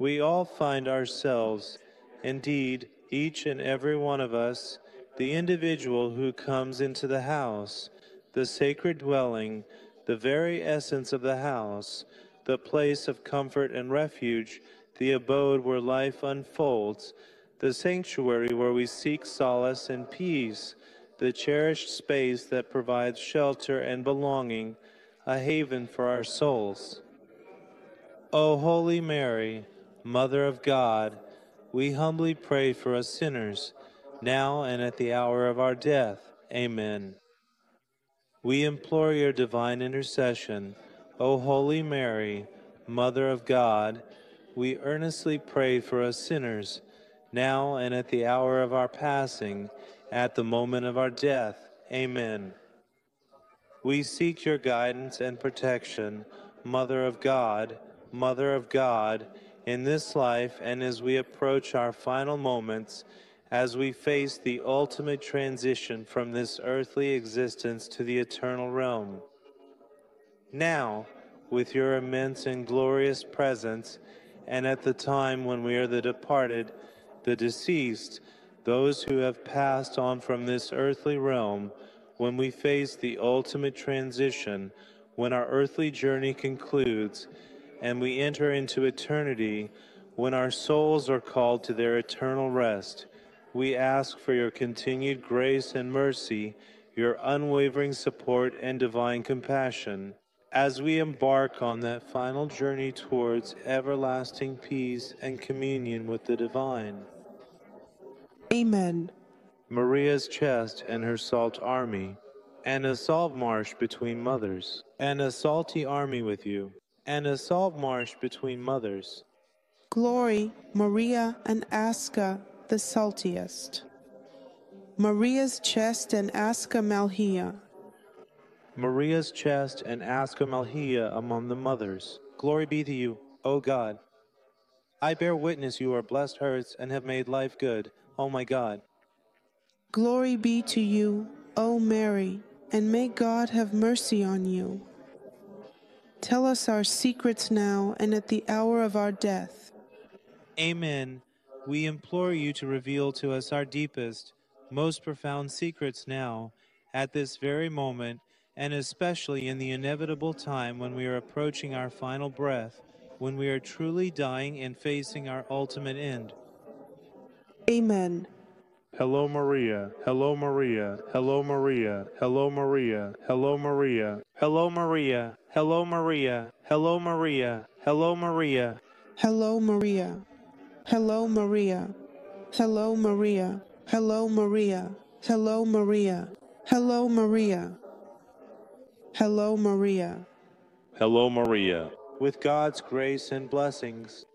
We all find ourselves, indeed, each and every one of us, the individual who comes into the house, the sacred dwelling, the very essence of the house, the place of comfort and refuge, the abode where life unfolds, the sanctuary where we seek solace and peace, the cherished space that provides shelter and belonging, a haven for our souls. O Holy Mary, Mother of God, we humbly pray for us sinners, now and at the hour of our death. Amen. We implore your divine intercession, O Holy Mary, Mother of God. We earnestly pray for us sinners, now and at the hour of our passing, at the moment of our death. Amen. We seek your guidance and protection, Mother of God, in this life and as we approach our final moments, as we face the ultimate transition from this earthly existence to the eternal realm. Now, with your immense and glorious presence, and at the time when we are the departed, the deceased, those who have passed on from this earthly realm, when we face the ultimate transition, when our earthly journey concludes, and we enter into eternity, when our souls are called to their eternal rest, we ask for your continued grace and mercy, your unwavering support and divine compassion, as we embark on that final journey towards everlasting peace and communion with the divine. Amen. Maria's chest and her salt army, and a salt marsh between mothers, and a salty army with you, and a salt marsh between mothers. Glory, Maria and Aska, the saltiest. Maria's chest and Aska Malhia. Maria's chest and Aska Malhia among the mothers. Glory be to you, O God. I bear witness you are blessed hearts and have made life good, O my God. Glory be to you, O Mary, and may God have mercy on you. Tell us our secrets now and at the hour of our death. Amen. We implore you to reveal to us our deepest, most profound secrets now, at this very moment, and especially in the inevitable time when we are approaching our final breath, when we are truly dying and facing our ultimate end. Amen. Hello Maria, hello Maria, hello Maria, hello Maria, hello Maria, hello Maria, hello Maria, hello Maria, hello Maria. Hello, Maria. Hello, Maria. Hello, Maria. Hello, Maria. Hello, Maria. Hello, Maria. Hello, Maria. Hello Maria. With God's grace and blessings,